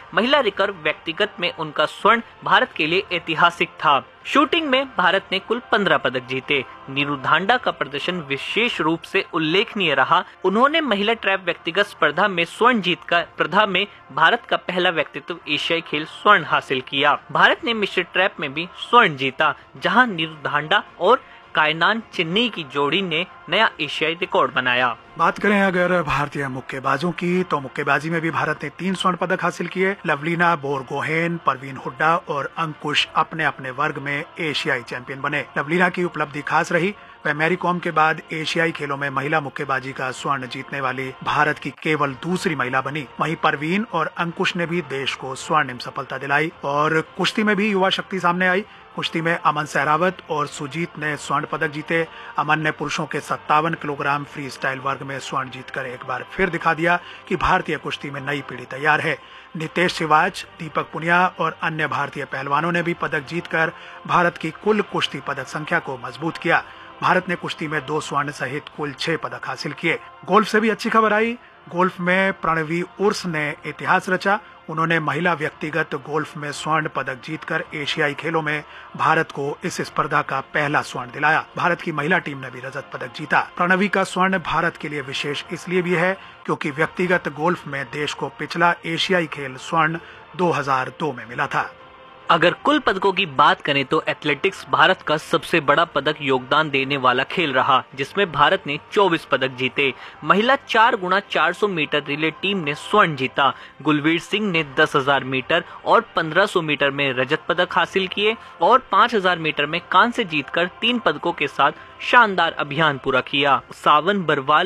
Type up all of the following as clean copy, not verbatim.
महिला रिकर्व व्यक्तिगत में उनका स्वर्ण भारत के लिए ऐतिहासिक था। शूटिंग में भारत ने कुल 15 पदक जीते। नीरू ढांडा का प्रदर्शन विशेष रूप से उल्लेखनीय रहा। उन्होंने महिला ट्रैप व्यक्तिगत स्पर्धा में स्वर्ण जीतकर स्पर्धा में भारत का पहला व्यक्तित्व एशियाई खेल स्वर्ण हासिल किया। भारत ने मिश्र ट्रैप में भी स्वर्ण जीता, जहां नीरू ढांडा और कायनान चिन्नी की जोड़ी ने नया एशियाई रिकॉर्ड बनाया। बात करें अगर भारतीय मुक्केबाजों की, तो मुक्केबाजी में भी भारत ने 3 स्वर्ण पदक हासिल किए। लवलीना बोरगोहेन, परवीन हुड्डा और अंकुश अपने अपने वर्ग में एशियाई चैंपियन बने। लवलीना की उपलब्धि खास रही। वह मैरी कॉम के बाद एशियाई खेलों में महिला मुक्केबाजी का स्वर्ण जीतने वाली भारत की केवल दूसरी महिला बनी। वहीं परवीन और अंकुश ने भी देश को स्वर्णिम सफलता दिलाई। और कुश्ती में भी युवा शक्ति सामने आई। कुश्ती में अमन सहरावत और सुजीत ने स्वर्ण पदक जीते। अमन ने पुरुषों के 57 किलोग्राम फ्री स्टाइल वर्ग में स्वर्ण जीतकर एक बार फिर दिखा दिया कि भारतीय कुश्ती में नई पीढ़ी तैयार है। नितेश शिवाच, दीपक पुनिया और अन्य भारतीय पहलवानों ने भी पदक जीतकर भारत की कुल कुश्ती पदक संख्या को मजबूत किया। भारत ने कुश्ती में 2 स्वर्ण सहित कुल 6 पदक हासिल किए। गोल्फ से भी अच्छी खबर आई। गोल्फ में प्रणवी उर्स ने इतिहास रचा। उन्होंने महिला व्यक्तिगत गोल्फ में स्वर्ण पदक जीतकर एशियाई खेलों में भारत को इस स्पर्धा का पहला स्वर्ण दिलाया। भारत की महिला टीम ने भी रजत पदक जीता। प्रणवी का स्वर्ण भारत के लिए विशेष इसलिए भी है क्योंकि व्यक्तिगत गोल्फ में देश को पिछला एशियाई खेल स्वर्ण 2002 में मिला था। अगर कुल पदकों की बात करें तो एथलेटिक्स भारत का सबसे बड़ा पदक योगदान देने वाला खेल रहा, जिसमें भारत ने 24 पदक जीते। महिला 4x400 मीटर रिले टीम ने स्वर्ण जीता। गुलवीर सिंह ने 10,000 मीटर और 1500 मीटर में रजत पदक हासिल किए और 5000 मीटर में कांस्य जीतकर 3 पदकों के साथ शानदार अभियान पूरा किया। सावन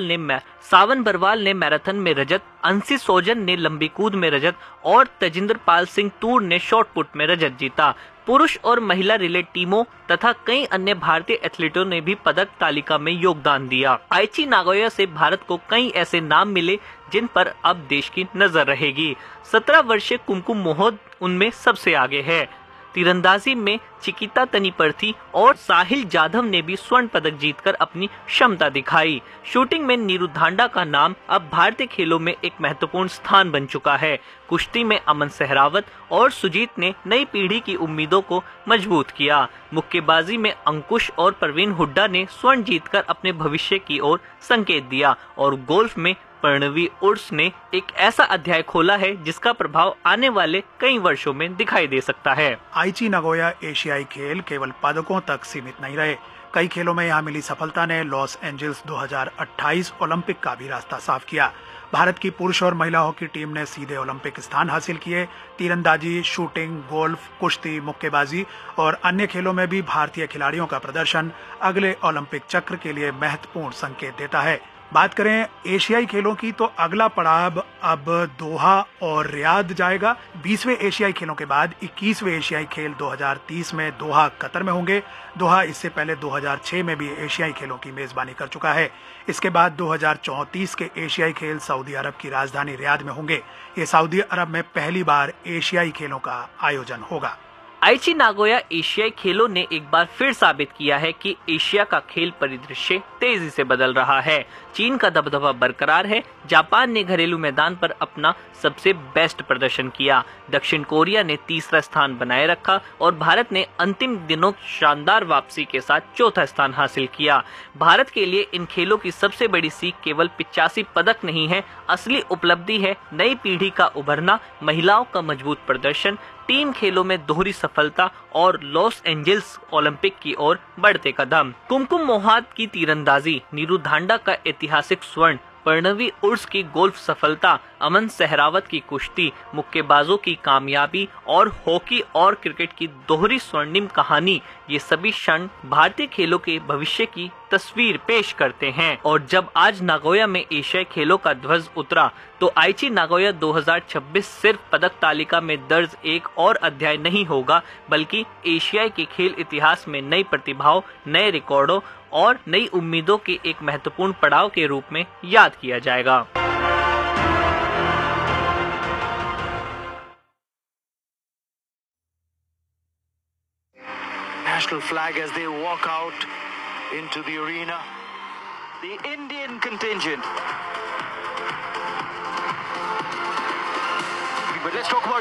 बरवाल ने मैराथन में रजत, अंशी सोजन ने लंबी कूद में रजत और तेजिंदर पाल सिंह तूर ने शॉटपुट में रजत जीता। पुरुष और महिला रिले टीमों तथा कई अन्य भारतीय एथलीटों ने भी पदक तालिका में योगदान दिया। आइची नागोया से भारत को कई ऐसे नाम मिले जिन पर अब देश की नजर रहेगी। 17 वर्षीय कुमकुम मोहन उनमें सबसे आगे है। तीरंदाजी में चिकिता तनिपर्थी और साहिल जाधव ने भी स्वर्ण पदक जीतकर अपनी क्षमता दिखाई। शूटिंग में नीरू ढांडा का नाम अब भारतीय खेलों में एक महत्वपूर्ण स्थान बन चुका है। कुश्ती में अमन सहरावत और सुजीत ने नई पीढ़ी की उम्मीदों को मजबूत किया। मुक्केबाजी में अंकुश और परवीन हुड्डा ने स्वर्ण जीतकर अपने भविष्य की ओर संकेत दिया और गोल्फ में प्रणवी उर्स ने एक ऐसा अध्याय खोला है जिसका प्रभाव आने वाले कई वर्षों में दिखाई दे सकता है। आइची नागोया एशियाई खेल केवल पदकों तक सीमित नहीं रहे। कई खेलों में यहाँ मिली सफलता ने लॉस एंजल्स 2028 ओलंपिक का भी रास्ता साफ किया। भारत की पुरुष और महिला हॉकी टीम ने सीधे ओलंपिक स्थान हासिल किए। तीरंदाजी, शूटिंग, गोल्फ, कुश्ती, मुक्केबाजी और अन्य खेलों में भी भारतीय खिलाड़ियों का प्रदर्शन अगले ओलंपिक चक्र के लिए महत्वपूर्ण संकेत देता है। बात करें एशियाई खेलों की, तो अगला पड़ाव अब दोहा और रियाद जाएगा। 20वें एशियाई खेलों के बाद 21वें एशियाई खेल 2030 में दोहा, कतर में होंगे। दोहा इससे पहले 2006 में भी एशियाई खेलों की मेजबानी कर चुका है। इसके बाद 2034 के एशियाई खेल सऊदी अरब की राजधानी रियाद में होंगे। ये सऊदी अरब में पहली बार एशियाई खेलों का आयोजन होगा। आइची नागोया एशियाई खेलों ने एक बार फिर साबित किया है कि एशिया का खेल परिदृश्य तेजी से बदल रहा है। चीन का दबदबा बरकरार है। जापान ने घरेलू मैदान पर अपना सबसे बेस्ट प्रदर्शन किया। दक्षिण कोरिया ने तीसरा स्थान बनाए रखा और भारत ने अंतिम दिनों शानदार वापसी के साथ चौथा स्थान हासिल किया। भारत के लिए इन खेलों की सबसे बड़ी सीख केवल 85 पदक नहीं है, असली उपलब्धि है नई पीढ़ी का उभरना, महिलाओं का मजबूत प्रदर्शन, टीम खेलों में दोहरी सफलता और लॉस एंजल्स ओलंपिक की ओर बढ़ते कदम। कुमकुम मोहन की तीरंदाजी, नीरू ढांडा का ऐतिहासिक स्वर्ण, प्रणवी उर्स की गोल्फ सफलता, अमन सहरावत की कुश्ती, मुक्केबाजों की कामयाबी और हॉकी और क्रिकेट की दोहरी स्वर्णिम कहानी, ये सभी क्षण भारतीय खेलों के भविष्य की तस्वीर पेश करते हैं। और जब आज नागोया में एशियाई खेलों का ध्वज उतरा तो आइची नागोया 2026 सिर्फ पदक तालिका में दर्ज एक और अध्याय नहीं होगा, बल्कि एशियाई के खेल इतिहास में नई प्रतिभाओं, नए रिकॉर्डों और नई उम्मीदों के एक महत्वपूर्ण पड़ाव के रूप में याद किया जाएगा। National flag as they walk out into the arena. The Indian contingent. But let's talk about